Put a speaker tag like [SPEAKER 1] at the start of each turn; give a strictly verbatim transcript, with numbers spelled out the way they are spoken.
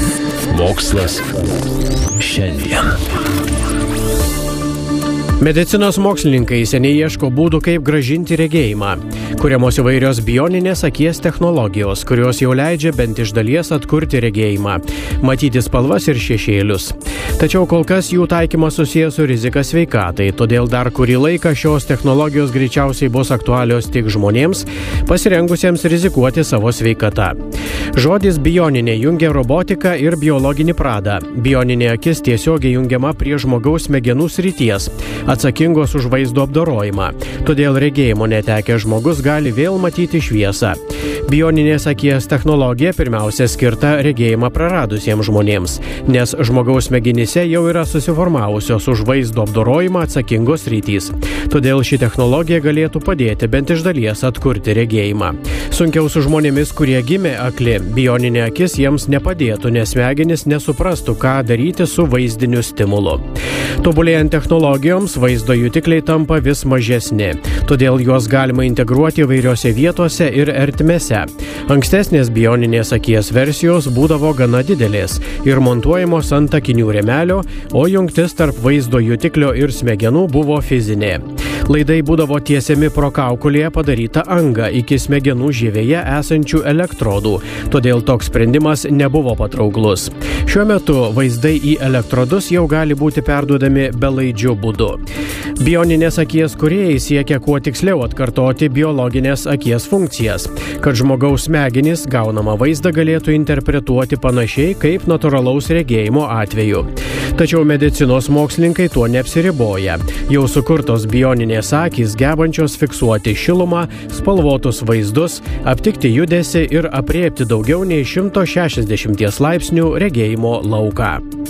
[SPEAKER 1] Mokslas šiandien.
[SPEAKER 2] Medicinos mokslininkai seniai ieško būdų, kaip grąžinti regėjimą. Kuriamos įvairios bioninės akies technologijos, kurios jau leidžia bent iš dalies atkurti regėjimą, matyti spalvas ir šešėlius. Tačiau kol kas jų taikymas susijęs su rizika sveikatai, todėl dar kurį laiką šios technologijos greičiausiai bus aktualios tik žmonėms, pasirengusiems rizikuoti savo sveikata. Žodis bioninė jungia robotiką ir biologinį pradą. Bioninė akis tiesiogiai jungiama prie žmogaus smegenų srities, atsakingos už vaizdo apdorojimą. Todėl regėjimo netekęs žmogus gali vėl matyti šviesą. Bioninės akies technologija pirmiausia skirta regėjimą praradusiems žmonėms, nes žmogaus smegenyse jau yra susiformavusios už vaizdo apdorojimą atsakingos sritys. Todėl ši technologija galėtų padėti bent iš dalies atkurti regėjimą. Sunkiau su žmonėmis, kurie gimė akli, bioninė akis jiems nepadėtų, nes smegenys nesuprastų, ką daryti su vaizdiniu stimulu. Tobulėjant technologijoms, vaizdo jutikliai tampa vis mažesni, todėl juos galima integruoti įvairiose vietose ir ertmėse. Ankstesnės bioninės akies versijos būdavo gana didelės ir montuojamos ant akinių rėmelio, o jungtis tarp vaizdo jutiklio ir smegenų buvo fizinė. Laidai būdavo tiesiami pro kaukolėje padarytą angą iki smegenų žievėje esančių elektrodų, todėl toks sprendimas nebuvo patrauklus. Šiuo metu vaizdai į elektrodus jau gali būti perduodami belaidžiu būdu. Bioninės akies kūrėjai siekia kuo tiksliau atkartoti biologinės akies funkcijas, kad žmogaus smegenys gaunamą vaizdą galėtų interpretuoti panašiai kaip natūralaus regėjimo atveju. Tačiau medicinos mokslininkai tuo neapsiriboja. Jau sukurtos bioninės akys gebančios fiksuoti šilumą, spalvotus vaizdus, aptikti judesį ir aprėpti daugiau nei šimto šešiasdešimties laipsnių regėjimo lauką.